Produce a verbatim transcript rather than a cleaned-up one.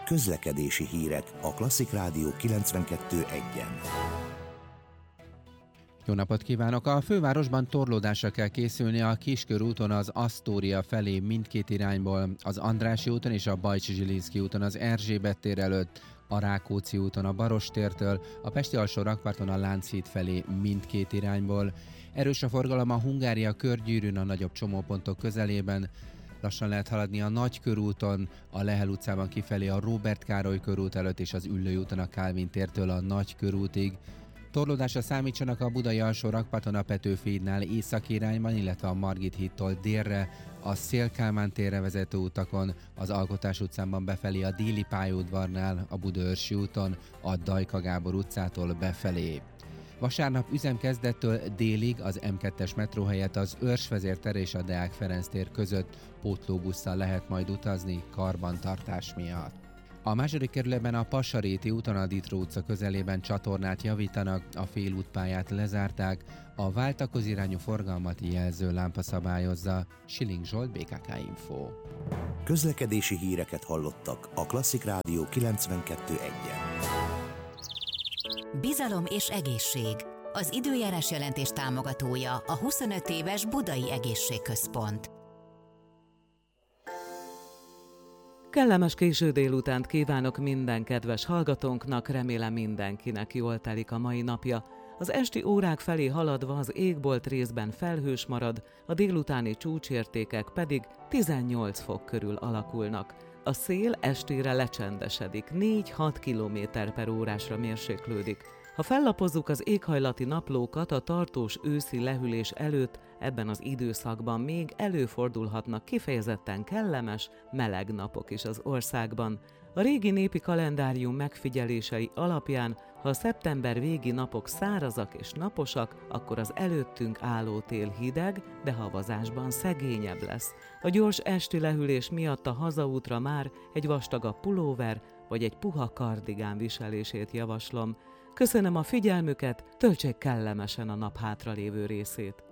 Közlekedési hírek a Klasszik Rádió kilencvenkettő egyen. Jó napot kívánok! A fővárosban torlódásra kell készülni a Kiskörúton az Asztória felé mindkét irányból, az Andrássy úton és a Bajcsy-Zsilinszky úton az Erzsébet tér előtt, a Rákóczi úton a Barostértől, a Pesti alsó-rakparton a Lánchíd felé mindkét irányból. Erős a forgalom a Hungária körgyűrűn a nagyobb csomópontok közelében. Lassan lehet haladni a Nagykörúton, a Lehel utcában kifelé a Róbert Károly körút előtt és az Üllői úton a Kálvin tértől a Nagykörútig. Torlódásra számítsanak a Budai alsó-rakparton a Petőfi hídnál északi irányban, illetve a Margit hídtól délre, a Széll-Kálmán térre vezető utakon, az Alkotás utcában befelé a Déli pályaudvarnál, a Budaörsi úton, a Dajka Gábor utcától befelé. Vasárnap üzemkezdettől délig az em kettes metró helyett az Őrsvezér tér és a Deák Ferenc tér között pótlóbusszal lehet majd utazni karbantartás miatt. A második kerületben a Passaréti úton a Ditró utca közelében csatornát javítanak, a félútpályát lezárták, a váltakoz irányú forgalmat jelző lámpa szabályozza. Siling Zsolt, bé ká ká Info. Közlekedési híreket hallottak a Klasszik Rádió kilencvenkettő egyen. Bizalom és egészség. Az időjárás jelentés támogatója a huszonöt éves Budai Egészségközpont. Kellemes késő délutánt kívánok minden kedves hallgatónknak, remélem mindenkinek jól telik a mai napja. Az esti órák felé haladva az égbolt részben felhős marad, a délutáni csúcsértékek pedig tizennyolc fok körül alakulnak. A szél estére lecsendesedik, négy-hat kilométer per órásra mérséklődik. Ha fellapozzuk az éghajlati naplókat, a tartós őszi lehűlés előtt ebben az időszakban még előfordulhatnak kifejezetten kellemes, meleg napok is az országban. A régi népi kalendárium megfigyelései alapján, ha a szeptember végi napok szárazak és naposak, akkor az előttünk álló tél hideg, de havazásban szegényebb lesz. A gyors esti lehűlés miatt a hazaútra már egy vastagabb pulóver vagy egy puha kardigán viselését javaslom. Köszönöm a figyelmüket, töltsék kellemesen a nap hátralévő részét.